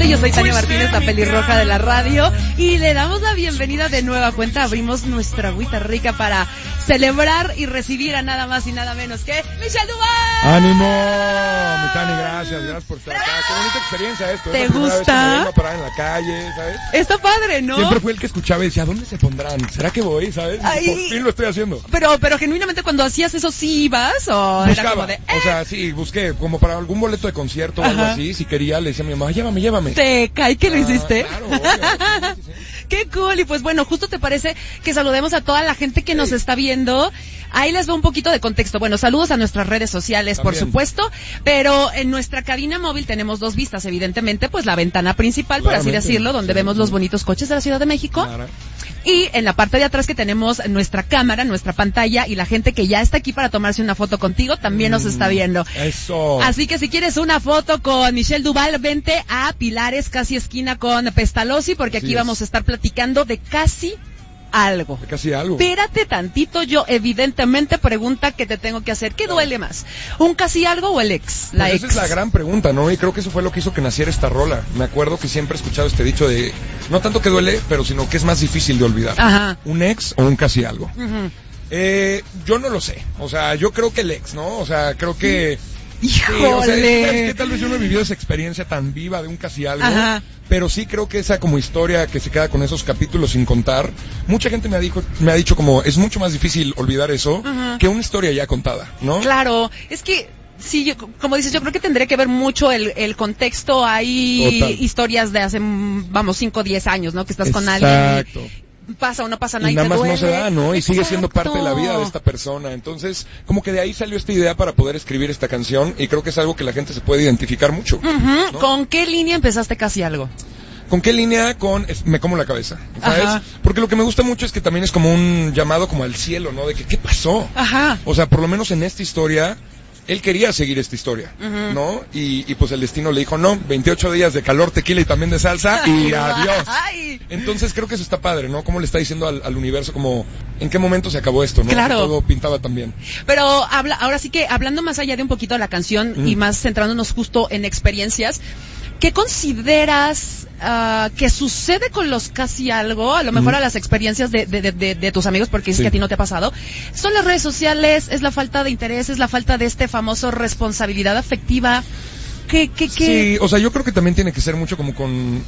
Exactamente, yo soy Tania Martínez, la pelirroja de la radio, y le damos la bienvenida de nueva cuenta. Abrimos nuestra agüita rica para celebrar y recibir a nada más y nada menos que Michelle Duval. ¡Ánimo! Mi Tani, gracias por estar acá. Qué bonita experiencia esto. ¿Te es la gusta? Vez que me vengo a parar en la calle, ¿sabes? Está padre, ¿no? Siempre fue el que escuchaba y decía, ¿dónde se pondrán? ¿Será que voy? ¿Sabes? Ay, por fin lo estoy haciendo. Pero genuinamente cuando hacías eso, ¿sí ibas? ¿O Buscaba, era como de, o sea, sí, busqué como para algún boleto de concierto o algo así. Si quería, le decía a mi mamá, llévame. ¿Te cae que lo hiciste? Claro, obvio, sí. Qué cool. Y pues bueno, justo te parece que saludemos a toda la gente que nos está viendo. Ahí les doy un poquito de contexto. Bueno, saludos a nuestras redes sociales, También. por supuesto, pero en nuestra cabina móvil tenemos dos vistas, evidentemente, pues la ventana principal, por así Claramente. decirlo, donde vemos los bonitos coches de la Ciudad de México. Claro. Y en la parte de atrás que tenemos nuestra cámara, nuestra pantalla, y la gente que ya está aquí para tomarse una foto contigo también nos está viendo. Eso. Así que si quieres una foto con Michelle Duval, vente a Pilares, casi esquina con Pestalozzi, porque aquí Así es. vamos a estar platicando de casi algo. Casi algo. Espérate tantito, yo evidentemente pregunta que te tengo que hacer. ¿Qué duele más? ¿Un casi algo o el ex? La Pues ex. esa es la gran pregunta, ¿no? Y creo que eso fue lo que hizo que naciera esta rola. Me acuerdo que siempre he escuchado este dicho de, no tanto que duele, pero sino que es más difícil de olvidar. Ajá. ¿Un ex o un casi algo? Ujú. Yo no lo sé. O sea, yo creo que el ex, ¿no? O sea, creo que... ¡Híjole! Sí, o sea, es que tal vez yo no he vivido esa experiencia tan viva de un casi algo, Ajá. pero sí creo que esa como historia que se queda con esos capítulos sin contar, mucha gente me ha dicho como, es mucho más difícil olvidar eso Ajá. que una historia ya contada, ¿no? Claro, es que sí, como dices, yo creo que tendría que ver mucho el contexto. Hay Total. historias de hace, 5 o 10 años, ¿no? Que estás con Exacto. alguien, pasa o no pasa nada Y y nada te más duele. no se da, ¿no? Y sigue siendo parte de la vida de Exacto. esta persona. Entonces, como que de ahí salió esta idea para poder escribir esta canción y creo que es algo que la gente se puede identificar mucho. Ujú. ¿no? ¿Con qué línea empezaste casi algo? ¿Con qué línea? Me como la cabeza, ¿sabes? Ajá. Porque lo que me gusta mucho es que también es como un llamado como al cielo, ¿no? De que, ¿qué pasó? Ajá. O sea, por lo menos en esta historia, él quería seguir esta historia, Ujú. ¿no? Y pues el destino le dijo, no, 28 días de calor, tequila y también de salsa, y adiós. Ay. Entonces creo que eso está padre, ¿no? Como le está diciendo al universo, como, ¿en qué momento se acabó esto, no? Claro. Que todo pintaba tan bien. Pero ahora sí que hablando más allá de un poquito de la canción y más centrándonos justo en experiencias, ¿qué consideras que sucede con los casi algo? A lo mejor a las experiencias de tus amigos, porque dices Sí. que a ti no te ha pasado. ¿Son las redes sociales? ¿Es la falta de interés? ¿Es la falta de este famoso responsabilidad afectiva? ¿Qué? Sí, o sea, yo creo que también tiene que ser mucho como con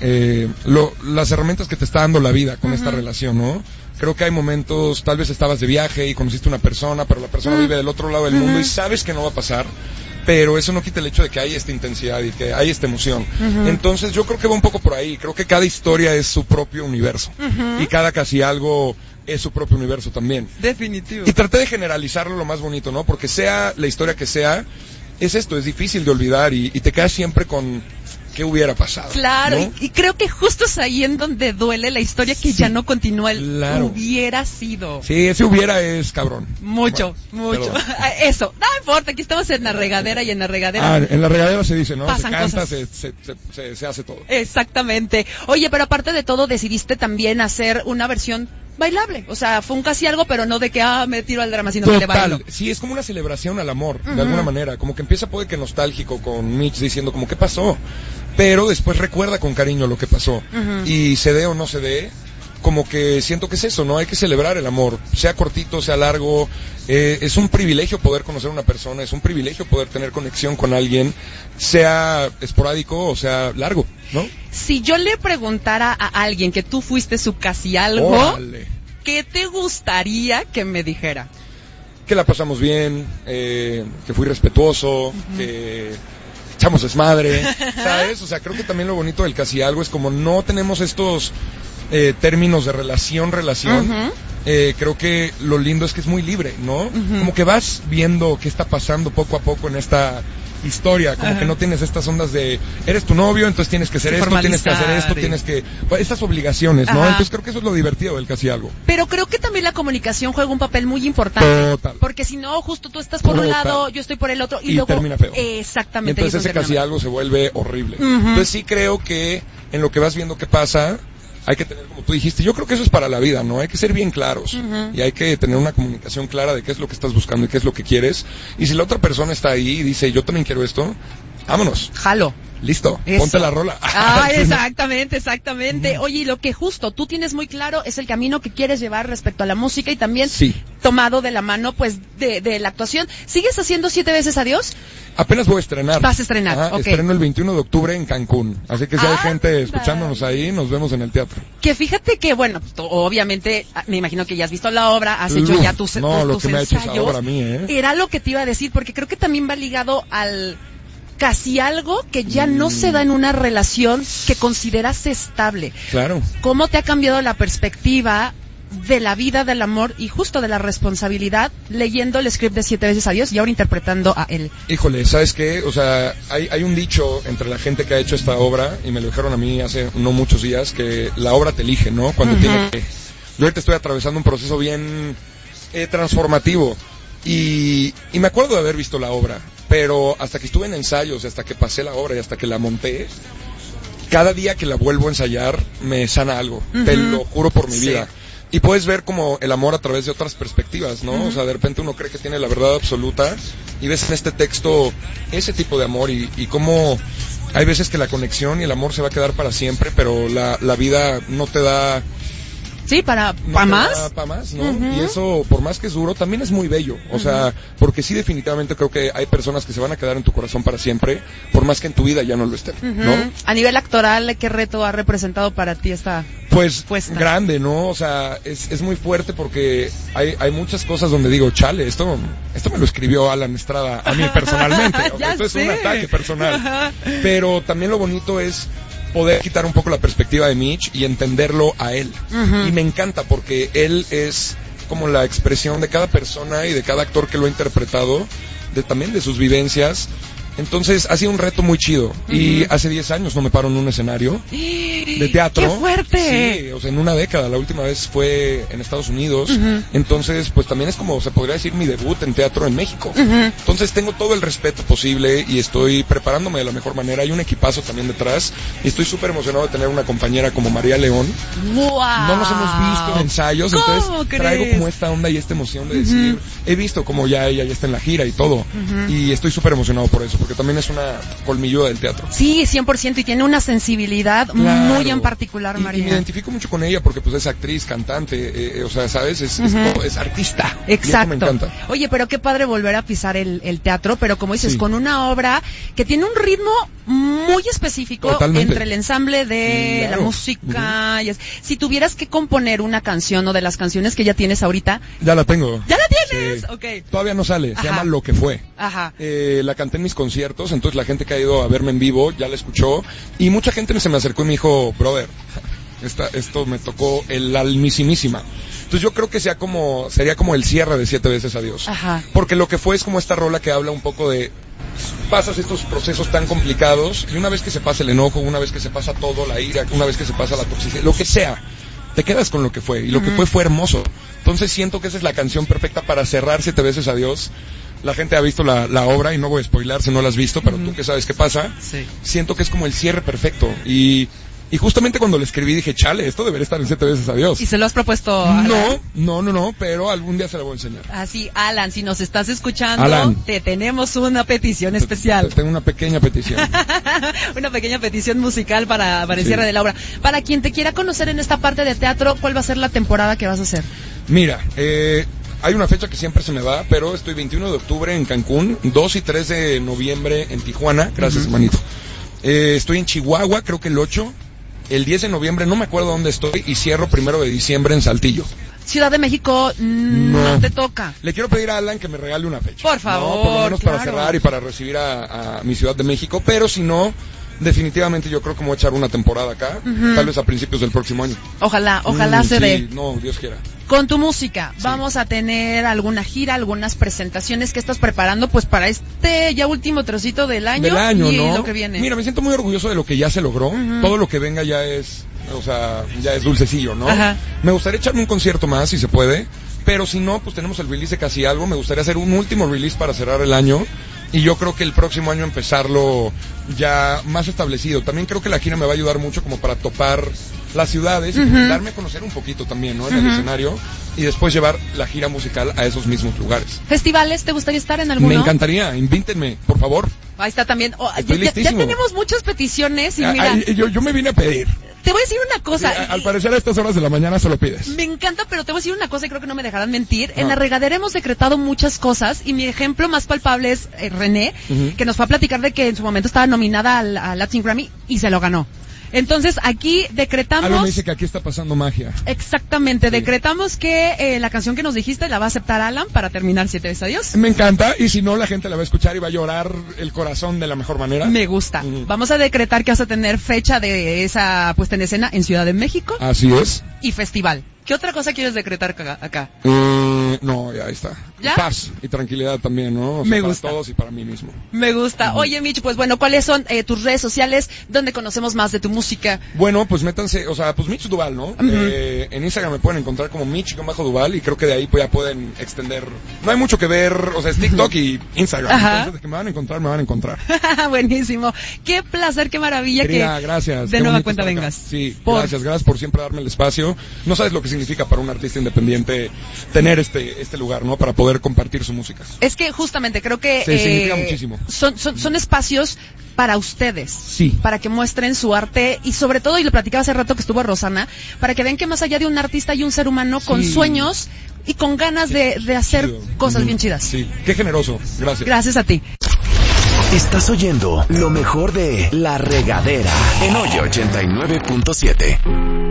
las herramientas que te está dando la vida con esta relación, ¿no? Creo que hay momentos, tal vez estabas de viaje y conociste una persona, pero la persona vive del otro lado del mundo y sabes que no va a pasar, pero eso no quita el hecho de que hay esta intensidad y que hay esta emoción. Entonces yo creo que va un poco por ahí, creo que cada historia es su propio universo y cada casi algo es su propio universo también. Definitivo. Y traté de generalizarlo lo más bonito, ¿no? Porque sea la historia que sea, es esto, es difícil de olvidar y te quedas siempre con qué hubiera pasado. Claro, ¿no? y creo que justo es ahí en donde duele la historia que ya no continúa, claro. hubiera sido. Sí, ese hubiera es cabrón. Mucho. perdón. Eso, no importa, aquí estamos en la regadera y en la regadera. En la regadera se dice, ¿no? Pasan Se canta, cosas. se hace todo. Exactamente. Oye, pero aparte de todo, decidiste también hacer una versión bailable. O sea, fue un casi algo, pero no de que, me tiro al drama, sino que le bailo. Sí, es como una celebración al amor, de alguna manera. Como que empieza puede que nostálgico con Mitch diciendo como, ¿qué pasó? Pero después recuerda con cariño lo que pasó. Y se dé o no se dé, como que siento que es eso, ¿no? Hay que celebrar el amor, sea cortito, sea largo. Es un privilegio poder conocer a una persona, es un privilegio poder tener conexión con alguien, sea esporádico o sea largo, ¿no? Si yo le preguntara a alguien que tú fuiste su casi algo, Órale. ¿qué te gustaría que me dijera? Que la pasamos bien, que fui respetuoso, que echamos desmadre, ¿sabes? O sea, creo que también lo bonito del casi algo es como no tenemos estos términos de relación. Creo que lo lindo es que es muy libre, ¿no? Como que vas viendo qué está pasando poco a poco en esta historia, como que no tienes estas ondas de eres tu novio, entonces tienes que hacer esto, tienes que hacer esto, tienes que... estas obligaciones, ¿no? Entonces creo que eso es lo divertido del casi algo. Pero creo que también la comunicación juega un papel muy importante. Total. Porque si no, justo tú estás por un lado, yo estoy por el otro, y luego... termina feo. Exactamente. Y entonces ese casi algo se vuelve horrible. Entonces sí creo que en lo que vas viendo qué pasa, hay que tener, como tú dijiste, yo creo que eso es para la vida, ¿no? Hay que ser bien claros y hay que tener una comunicación clara de qué es lo que estás buscando y qué es lo que quieres. Y si la otra persona está ahí y dice, yo también quiero esto, vámonos. Jalo. listo, Eso. ponte la rola. Exactamente. Oye, y lo que justo tú tienes muy claro es el camino que quieres llevar respecto a la música y también tomado de la mano, pues, de la actuación. ¿Sigues haciendo 7 veces Adiós? Apenas voy a estrenar. Vas a estrenar, Ajá, ok. Estreno el 21 de octubre en Cancún. Así que si hay gente escuchándonos ahí, nos vemos en el teatro. Que fíjate que, bueno, obviamente, me imagino que ya has visto la obra, has hecho ya tus lo que me ha hecho ensayos. esa obra a mí, Era lo que te iba a decir, porque creo que también va ligado al casi algo que ya no se da en una relación que consideras estable. Claro. ¿Cómo te ha cambiado la perspectiva de la vida, del amor y justo de la responsabilidad leyendo el script de 7 veces Adiós y ahora interpretando a él? Híjole, ¿sabes qué? O sea, hay un dicho entre la gente que ha hecho esta obra, y me lo dijeron a mí hace no muchos días, que la obra te elige, ¿no? Cuando tiene que... Yo ahorita estoy atravesando un proceso bien transformativo y me acuerdo de haber visto la obra, pero hasta que estuve en ensayos, hasta que pasé la obra y hasta que la monté, cada día que la vuelvo a ensayar me sana algo, te lo juro por mi vida. Y puedes ver como el amor a través de otras perspectivas, ¿no? O sea, de repente uno cree que tiene la verdad absoluta y ves en este texto ese tipo de amor y cómo hay veces que la conexión y el amor se va a quedar para siempre, pero la vida no te da... Sí, para más. Para más, ¿no? Y eso, por más que es duro, también es muy bello. O sea, porque sí, definitivamente creo que hay personas que se van a quedar en tu corazón para siempre, por más que en tu vida ya no lo estén, ¿no? A nivel actoral, ¿qué reto ha representado para ti esta puesta? Grande, ¿no? O sea, es muy fuerte porque hay muchas cosas donde digo, chale, esto me lo escribió Alan Estrada a mí personalmente. O sea, esto es un ataque personal. Pero también lo bonito es poder quitar un poco la perspectiva de Mitch y entenderlo a él. Y me encanta porque él es como la expresión de cada persona y de cada actor que lo ha interpretado, también de sus vivencias. Entonces ha sido un reto muy chido. Y hace 10 años no me paro en un escenario de teatro. ¡Qué fuerte! Sí, o sea, en una década. La última vez fue en Estados Unidos. Entonces, pues también es como, se podría decir, mi debut en teatro en México. Entonces tengo todo el respeto posible y estoy preparándome de la mejor manera. Hay un equipazo también detrás y estoy súper emocionado de tener una compañera como María León. ¡Wow! No nos hemos visto en ensayos, entonces traigo como esta onda y esta emoción de decir, he visto como ya ella ya está en la gira y todo. Y estoy súper emocionado por eso, porque también es una colmilluda del teatro. Sí, 100%, y tiene una sensibilidad muy en particular, María. Y me identifico mucho con ella porque pues es actriz, cantante, o sea, ¿sabes? Es artista. Exacto. Y eso me encanta. Oye, pero qué padre volver a pisar el teatro, pero como dices, con una obra que tiene un ritmo muy específico. Totalmente. Entre el ensamble de la música. Si tuvieras que componer una canción o de las canciones que ya tienes ahorita. Ya la tengo. ¿Ya la tienes? Sí. Okay. Todavía no sale, se llama Lo que fue. La canté en mis conciertos, entonces la gente que ha ido a verme en vivo ya la escuchó y mucha gente se me acercó y me dijo, brother, esto me tocó el almisísima. Entonces yo creo que sería como el cierre de 7 veces Adiós. Porque Lo que fue es como esta rola que habla un poco de pasas estos procesos tan complicados y una vez que se pasa el enojo, una vez que se pasa todo, la ira, una vez que se pasa la toxicidad, lo que sea, te quedas con lo que fue y lo que fue hermoso. Entonces siento que esa es la canción perfecta para cerrar 7 veces Adiós. La gente ha visto la obra y no voy a spoilar si no la has visto, pero tú que sabes qué pasa, siento que es como el cierre perfecto. Y justamente cuando le escribí dije, chale, esto debería estar en 7 veces Adiós. ¿Y se lo has propuesto a Alan? No, pero algún día se la voy a enseñar. Así, Alan, si nos estás escuchando, te tenemos una petición especial. Tengo una pequeña petición. Una pequeña petición musical para el cierre de la obra. Para quien te quiera conocer en esta parte de teatro, ¿cuál va a ser la temporada que vas a hacer? Mira, hay una fecha que siempre se me va, pero estoy 21 de octubre en Cancún, 2 y 3 de noviembre en Tijuana, gracias hermanito. Estoy en Chihuahua, creo que el 8, el 10 de noviembre, no me acuerdo dónde estoy, y cierro 1 de diciembre en Saltillo. Ciudad de México no te toca. Le quiero pedir a Alan que me regale una fecha. Por favor, por lo menos para cerrar y para recibir a mi Ciudad de México, pero si no, definitivamente yo creo que me voy a echar una temporada acá, tal vez a principios del próximo año. Ojalá se dé. No, Dios quiera. Con tu música, ¿vamos a tener alguna gira, algunas presentaciones que estás preparando pues para este ya último trocito del año y ¿no? lo que viene? Mira, me siento muy orgulloso de lo que ya se logró. Todo lo que venga ya es, o sea, ya es dulcecillo, ¿no? Me gustaría echarme un concierto más si se puede, pero si no, pues tenemos el release de Casi Algo. Me gustaría hacer un último release para cerrar el año y yo creo que el próximo año empezarlo ya más establecido. También creo que la gira me va a ayudar mucho como para topar las ciudades y darme a conocer un poquito también, ¿no? En el escenario, y después llevar la gira musical a esos mismos lugares. ¿Festivales? ¿Te gustaría estar en alguno? Me encantaría, invítenme, por favor. Ahí está también. Estoy ya tenemos muchas peticiones y mira... Yo me vine a pedir. Te voy a decir una cosa. Al parecer a estas horas de la mañana se lo pides. Me encanta, pero te voy a decir una cosa y creo que no me dejarán mentir. En La Regadera hemos decretado muchas cosas y mi ejemplo más palpable es René, que nos fue a platicar de que en su momento estaba nominada al Latin Grammy y se lo ganó. Entonces aquí decretamos... Algo me dice que aquí está pasando magia. Exactamente, sí. Decretamos que la canción que nos dijiste la va a aceptar Alan para terminar 7 veces adiós. Me encanta, y si no la gente la va a escuchar y va a llorar el corazón de la mejor manera. Me gusta. Vamos a decretar que vas a tener fecha de esa puesta en escena en Ciudad de México. Así es. Y festival. ¿Qué otra cosa quieres decretar acá? No, ya está. ¿Ya? Paz y tranquilidad también, ¿no? O sea, me para gusta. todos y para mí mismo. Me gusta. Oye, Mitch, pues bueno, ¿cuáles son tus redes sociales donde conocemos más de tu música? Bueno, pues métanse, o sea, pues Mitch Duval, ¿no? En Instagram me pueden encontrar como Mitch-Duval y creo que de ahí pues ya pueden extender. No hay mucho que ver, o sea, es TikTok y Instagram. Entonces, de que me van a encontrar. Buenísimo. Qué placer, qué maravilla. Querida, gracias. De nueva cuenta vengas. Sí, gracias por siempre darme el espacio. No sabes lo que significa para un artista independiente tener este lugar, ¿no? Para poder compartir su música. Es que justamente creo que significa muchísimo. Son espacios para ustedes, sí, para que muestren su arte y sobre todo, y lo platicaba hace rato que estuvo Rosana, para que vean que más allá de un artista hay un ser humano con sueños y con ganas de hacer cosas bien chidas. Sí, qué generoso. Gracias. Gracias a ti. Estás oyendo lo mejor de La Regadera en Hoy 89.7.